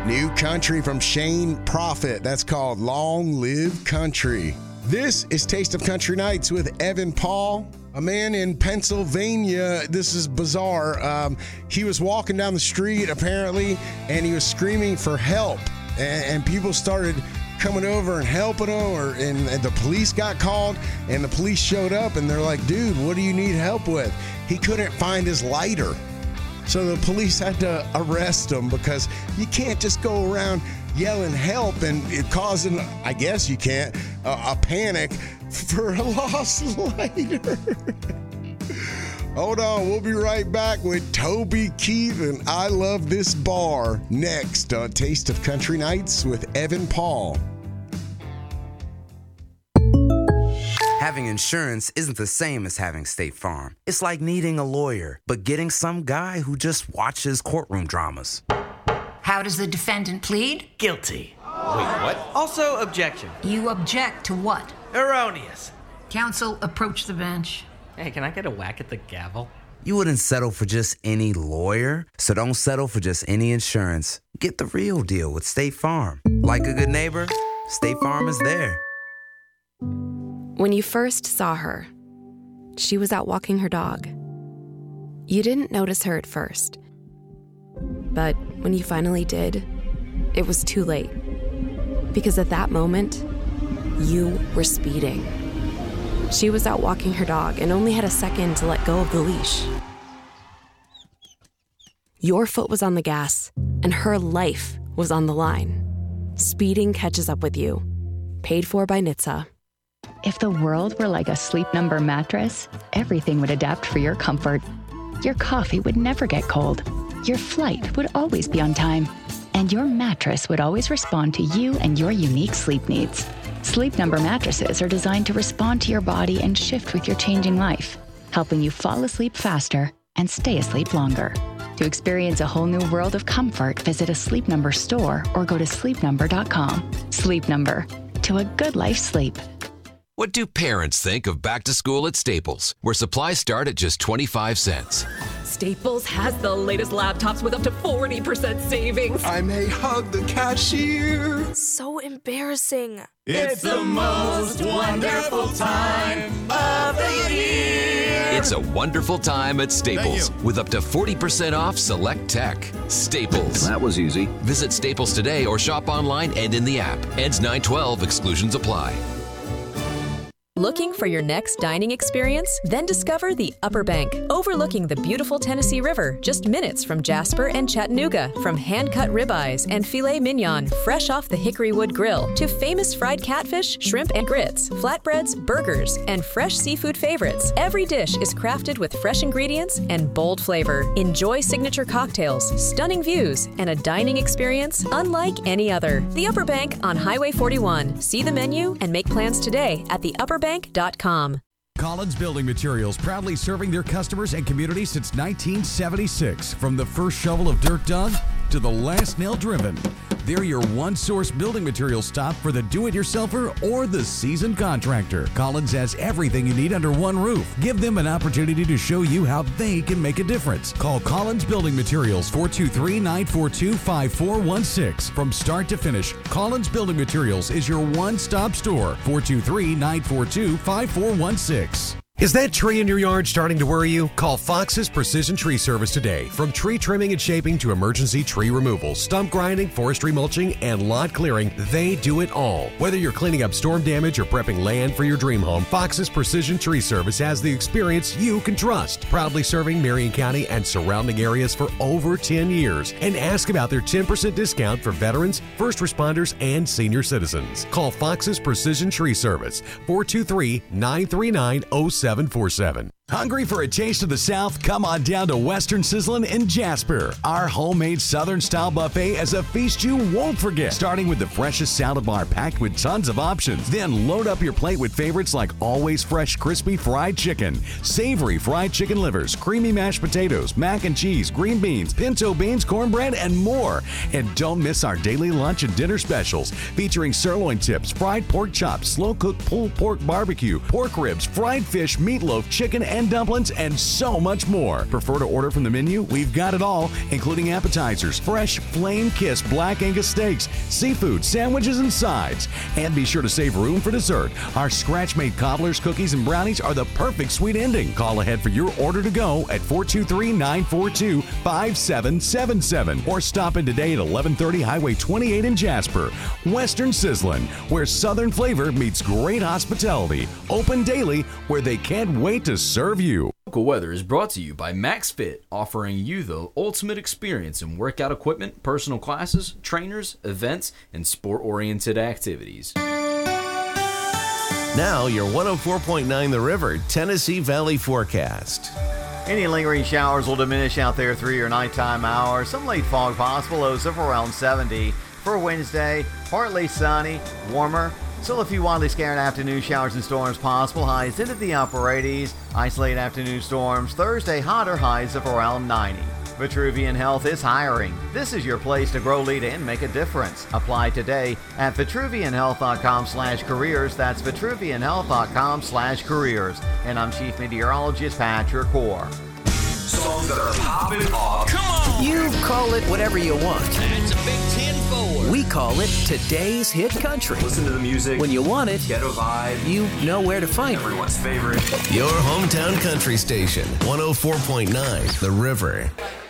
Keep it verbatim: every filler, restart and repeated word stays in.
New country from Shane Prophet. That's called Long Live Country. This is Taste of Country Nights with Evan Paul. A man in Pennsylvania, this is bizarre. Um, he was walking down the street, apparently, and he was screaming for help. And, and people started coming over and helping him, or, and, and the police got called, and the police showed up, and they're like, dude, what do you need help with? He couldn't find his lighter. So the police had to arrest him because you can't just go around yelling help and it causing, I guess you can't, uh, a panic for a lost lighter. Hold on, we'll be right back with Toby Keith and I Love This Bar next on Taste of Country Nights with Evan Paul. Having insurance isn't the same as having State Farm. It's like needing a lawyer, but getting some guy who just watches courtroom dramas. How does the defendant plead? Guilty. Wait, what? Also, objection. You object to what? Erroneous. Counsel, approach the bench. Hey, can I get a whack at the gavel? You wouldn't settle for just any lawyer, so don't settle for just any insurance. Get the real deal with State Farm. Like a good neighbor, State Farm is there. When you first saw her, she was out walking her dog. You didn't notice her at first. But when you finally did, it was too late. Because at that moment, you were speeding. She was out walking her dog and only had a second to let go of the leash. Your foot was on the gas, and her life was on the line. Speeding catches up with you. Paid for by N H T S A. If the world were like a Sleep Number mattress, everything would adapt for your comfort. Your coffee would never get cold. Your flight would always be on time. And your mattress would always respond to you and your unique sleep needs. Sleep Number mattresses are designed to respond to your body and shift with your changing life, helping you fall asleep faster and stay asleep longer. To experience a whole new world of comfort, visit a Sleep Number store or go to sleep number dot com. Sleep Number. To a good life sleep. What do parents think of back to school at Staples, where supplies start at just twenty-five cents? Staples has the latest laptops with up to forty percent savings. I may hug the cashier. So embarrassing. It's the most wonderful time of the year. It's a wonderful time at Staples with up to forty percent off select tech. Staples. That was easy. Visit Staples today or shop online and in the app. Ends nine twelve. Exclusions apply. Looking for your next dining experience? Then discover the Upper Bank, overlooking the beautiful Tennessee River, just minutes from Jasper and Chattanooga. From hand-cut ribeyes and filet mignon, fresh off the Hickory Wood Grill, to famous fried catfish, shrimp and grits, flatbreads, burgers, and fresh seafood favorites. Every dish is crafted with fresh ingredients and bold flavor. Enjoy signature cocktails, stunning views, and a dining experience unlike any other. The Upper Bank on Highway forty-one. See the menu and make plans today at the upper bank dot com. Collins Building Materials, proudly serving their customers and community since nineteen seventy-six. From the first shovel of dirt dug to the last nail driven, they're your one-source building materials stop for the do-it-yourselfer or the seasoned contractor. Collins has everything you need under one roof. Give them an opportunity to show you how they can make a difference. Call Collins Building Materials, four two three, nine four two, five four one six. From start to finish, Collins Building Materials is your one-stop store, four two three, nine four two, five four one six. Is that tree in your yard starting to worry you? Call Fox's Precision Tree Service today. From tree trimming and shaping to emergency tree removal, stump grinding, forestry mulching, and lot clearing, they do it all. Whether you're cleaning up storm damage or prepping land for your dream home, Fox's Precision Tree Service has the experience you can trust. Proudly serving Marion County and surrounding areas for over ten years. And ask about their ten percent discount for veterans, first responders, and senior citizens. Call Fox's Precision Tree Service, four two three, nine three nine, oh seven four seven. Hungry for a taste of the South? Come on down to Western Sizzlin' in Jasper. Our homemade Southern-style buffet is a feast you won't forget. Starting with the freshest salad bar packed with tons of options. Then load up your plate with favorites like always fresh crispy fried chicken, savory fried chicken livers, creamy mashed potatoes, mac and cheese, green beans, pinto beans, cornbread, and more. And don't miss our daily lunch and dinner specials featuring sirloin tips, fried pork chops, slow-cooked pulled pork barbecue, pork ribs, fried fish, meatloaf, chicken, and canned dumplings, and so much more. Prefer to order from the menu? We've got it all, including appetizers, fresh flame-kissed black Angus steaks, seafood, sandwiches, and sides. And be sure to save room for dessert. Our scratch-made cobblers, cookies, and brownies are the perfect sweet ending. Call ahead for your order to go at four two three, nine four two, five seven seven seven or stop in today at eleven thirty Highway twenty-eight in Jasper. Western Sizzlin', where Southern flavor meets great hospitality. Open daily, where they can't wait to serve you. Local Weather is brought to you by MaxFit, offering you the ultimate experience in workout equipment, personal classes, trainers, events, and sport-oriented activities. Now, your one oh four point nine The River, Tennessee Valley forecast. Any lingering showers will diminish out there through your nighttime hours. Some late fog possible, lows of around seventy. For Wednesday, partly sunny, warmer. Still a few widely scattered afternoon showers and storms possible. Highs into the upper eighties. Isolated afternoon storms. Thursday, hotter, highs of around ninety. Vitruvian Health is hiring. This is your place to grow, lead, and make a difference. Apply today at vitruvianhealth.com slash careers. That's vitruvianhealth.com slash careers. And I'm Chief Meteorologist Patrick Hoare. Songs that are popping off. Come on! You call it whatever you want. That's a big ten four. We call it today's hit country. Listen to the music. When you want it, ghetto vibe. You know where to find everyone's favorite. Your hometown country station, one oh four point nine The River.